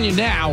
you now,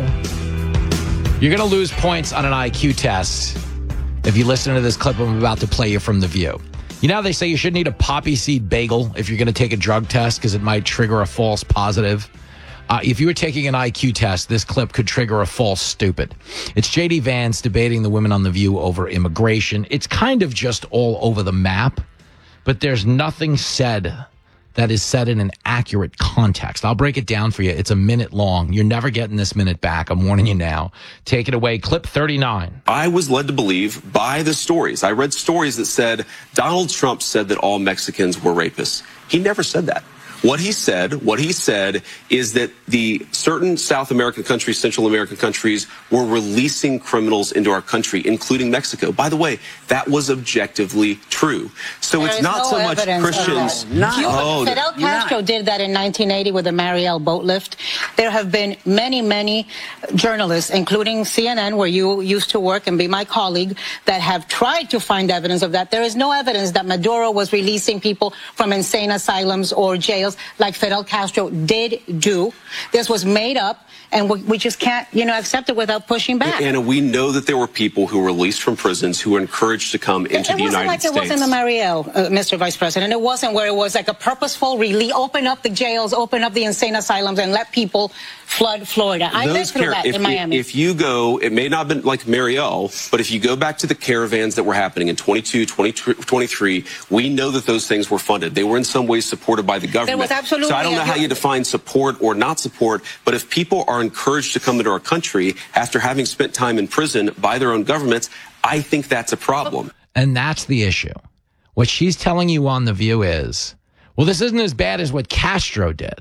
you're going to lose points on an IQ test if you listen to this clip I'm about to play you from The View. You know how they say you shouldn't eat a poppy seed bagel if you're going to take a drug test because it might trigger a false positive? If you were taking an IQ test, this clip could trigger a false stupid. It's J.D. Vance debating the women on The View over immigration. It's kind of just all over the map, but there's nothing said that is said in an accurate context. I'll break it down for you. It's a minute long. You're never getting this minute back. I'm warning you now. Take it away. Clip 39. I was led to believe by the stories. I read stories that said Donald Trump said that all Mexicans were rapists. He never said that. What he said is that the certain South American countries, Central American countries, were releasing criminals into our country, including Mexico. By the way, that was objectively true. So it's not so much Christians. Fidel Castro did that in 1980 with the Mariel boat lift. There have been many journalists, including CNN, where you used to work and be my colleague, that have tried to find evidence of that. There is no evidence that Maduro was releasing people from insane asylums or jails like Fidel Castro did do. This was made up, and we just can't, accept it without pushing back. Anna, we know that there were people who were released from prisons who were encouraged to come into the United States. It wasn't the Mariel, Mr. Vice President. It wasn't where it was like a purposeful release, open up the jails, open up the insane asylums, and let people flood Florida. I've been through that in Miami. If you go, it may not have been like Mariel, but if you go back to the caravans that were happening in 22, 23, we know that those things were funded. They were in some ways supported by the government. So I don't know how you define support or not support, but if people are encouraged to come into our country after having spent time in prison by their own governments, I think that's a problem. And that's the issue. What she's telling you on The View is, well, this isn't as bad as what Castro did.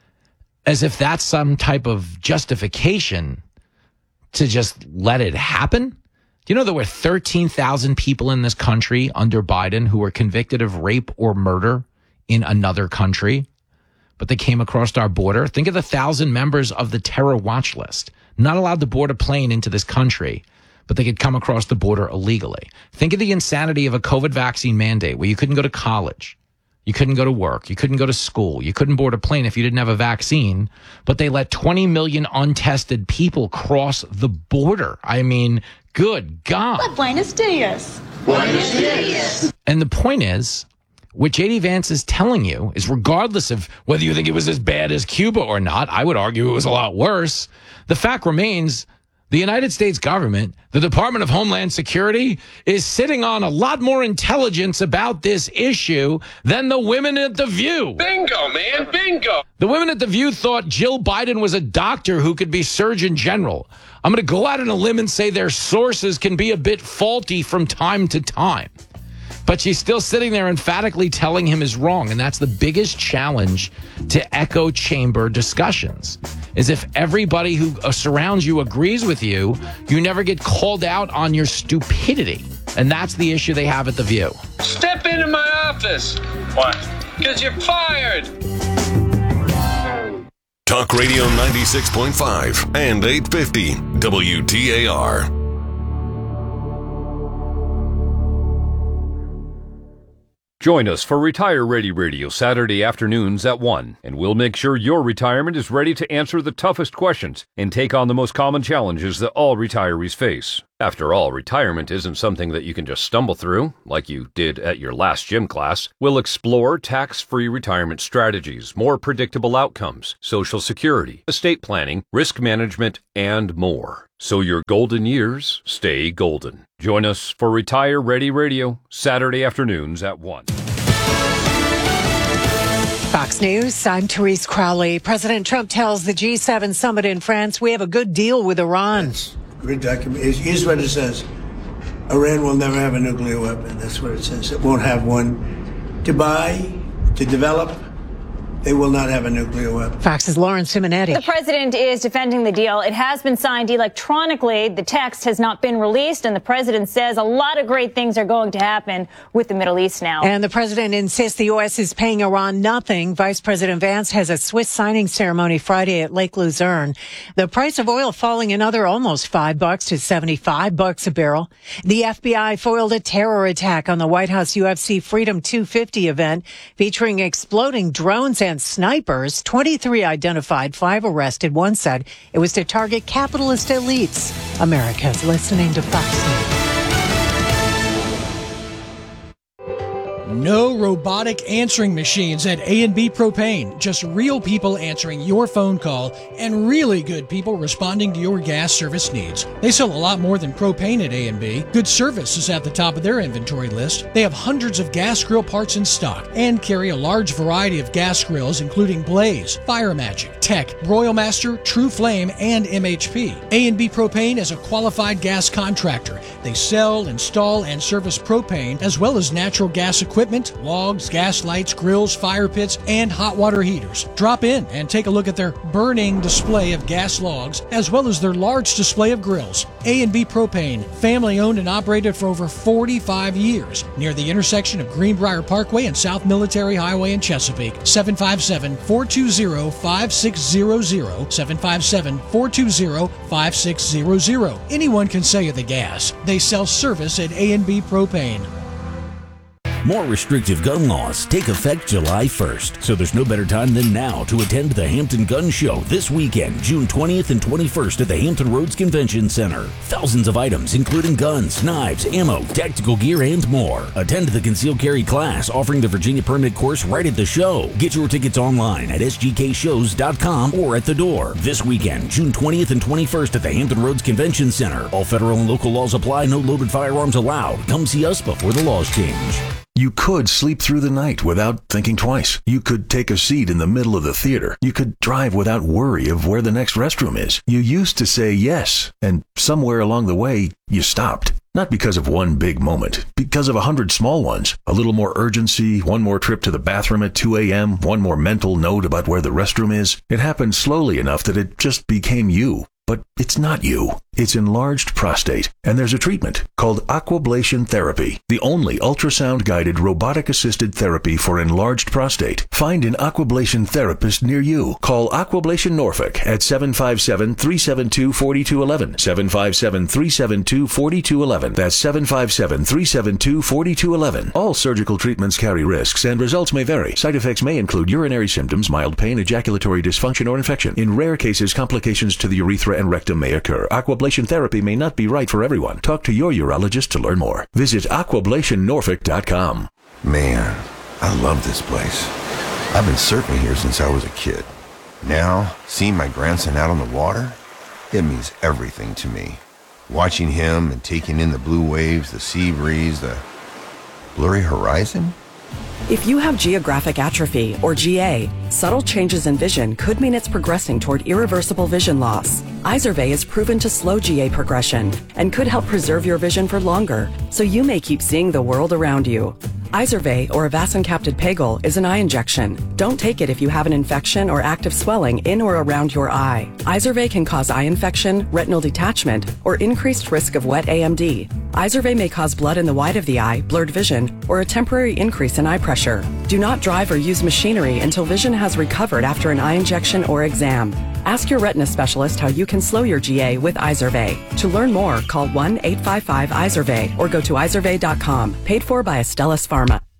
As if that's some type of justification to just let it happen. Do you know there were 13,000 people in this country under Biden who were convicted of rape or murder in another country, but they came across our border? Think of the 1,000 members of the terror watch list, not allowed to board a plane into this country, but they could come across the border illegally. Think of the insanity of a COVID vaccine mandate where you couldn't go to college. You couldn't go to work. You couldn't go to school. You couldn't board a plane if you didn't have a vaccine. But they let 20 million untested people cross the border. I mean, good God. Buenos dias. Buenos dias. And the point is, what J.D. Vance is telling you is regardless of whether you think it was as bad as Cuba or not, I would argue it was a lot worse. The fact remains, the United States government, the Department of Homeland Security, is sitting on a lot more intelligence about this issue than the women at The View. Bingo, man, bingo. The women at The View thought Jill Biden was a doctor who could be Surgeon General. I'm going to go out on a limb and say their sources can be a bit faulty from time to time. But she's still sitting there emphatically telling him is wrong. And that's the biggest challenge to echo chamber discussions, is if everybody who surrounds you agrees with you, you never get called out on your stupidity. And that's the issue they have at The View. Step into my office. Why? Because you're fired. Talk Radio 96.5 and 850 WTAR. Join us for Retire Ready Radio Saturday afternoons at 1, and we'll make sure your retirement is ready to answer the toughest questions and take on the most common challenges that all retirees face. After all, retirement isn't something that you can just stumble through, like you did at your last gym class. We'll explore tax-free retirement strategies, more predictable outcomes, Social Security, estate planning, risk management, and more. So your golden years stay golden. Join us for Retire Ready Radio, Saturday afternoons at 1. Fox News, I'm Therese Crowley. President Trump tells the G7 summit in France, we have a good deal with Iran. That's a great document. Here's what it says. Iran will never have a nuclear weapon. That's what it says. It won't have one to buy, to develop. They will not have a nuclear weapon. Fox's Lauren Simonetti. The president is defending the deal. It has been signed electronically. The text has not been released, and the president says a lot of great things are going to happen with the Middle East now. And the president insists the U.S. is paying Iran nothing. Vice President Vance has a Swiss signing ceremony Friday at Lake Luzerne. The price of oil falling another almost $5 to $75 a barrel. The FBI foiled a terror attack on the White House UFC Freedom 250 event featuring exploding drones and against snipers. 23 identified, 5 arrested. One said it was to target capitalist elites. America's listening to Fox News. No robotic answering machines at A&B Propane. Just real people answering your phone call and really good people responding to your gas service needs. They sell a lot more than propane at A&B. Good service is at the top of their inventory list. They have hundreds of gas grill parts in stock and carry a large variety of gas grills including Blaze, Fire Magic, Tech, Royal Master, True Flame, and MHP. A&B Propane is a qualified gas contractor. They sell, install, and service propane as well as natural gas equipment, logs, gas lights, grills, fire pits, and hot water heaters. Drop in and take a look at their burning display of gas logs as well as their large display of grills. A&B Propane, family owned and operated for over 45 years, near the intersection of Greenbrier Parkway and South Military Highway in Chesapeake. 757-420-5600, 757-420-5600. Anyone can sell you the gas. They sell service at A&B Propane. More restrictive gun laws take effect July 1st, so there's no better time than now to attend the Hampton Gun Show this weekend, June 20th and 21st at the Hampton Roads Convention Center. Thousands of items, including guns, knives, ammo, tactical gear, and more. Attend the concealed carry class offering the Virginia Permit course right at the show. Get your tickets online at sgkshows.com or at the door. This weekend, June 20th and 21st at the Hampton Roads Convention Center. All federal and local laws apply, no loaded firearms allowed. Come see us before the laws change. You could sleep through the night without thinking twice. You could take a seat in the middle of the theater. You could drive without worry of where the next restroom is. You used to say yes, and somewhere along the way, you stopped. Not because of one big moment, because of 100 small ones. A little more urgency, one more trip to the bathroom at 2 a.m., one more mental note about where the restroom is. It happened slowly enough that it just became you. But it's not you. It's enlarged prostate, and there's a treatment called Aquablation Therapy, the only ultrasound-guided robotic-assisted therapy for enlarged prostate. Find an Aquablation therapist near you. Call Aquablation Norfolk at 757-372-4211, 757-372-4211. That's 757-372-4211. All surgical treatments carry risks, and results may vary. Side effects may include urinary symptoms, mild pain, ejaculatory dysfunction, or infection. In rare cases, complications to the urethra and rectum may occur. Aquablation therapy may not be right for everyone. Talk to your urologist to learn more. Visit aquablationnorfolk.com. Man, I love this place. I've been surfing here since I was a kid. Now, seeing my grandson out on the water, it means everything to me. Watching him and taking in the blue waves, the sea breeze, the blurry horizon. If you have geographic atrophy, or GA, subtle changes in vision could mean it's progressing toward irreversible vision loss. Izervay is proven to slow GA progression and could help preserve your vision for longer, so you may keep seeing the world around you. Izervay, or avacincaptad pegol, is an eye injection. Don't take it if you have an infection or active swelling in or around your eye. Izervay can cause eye infection, retinal detachment, or increased risk of wet AMD. Izervay may cause blood in the white of the eye, blurred vision, or a temporary increase in eye pressure. Do not drive or use machinery until vision has recovered after an eye injection or exam. Ask your retina specialist how you can slow your GA with Izervay. To learn more, call 1-855-IZERVAY or go to izervay.com. Paid for by Astellas Pharma.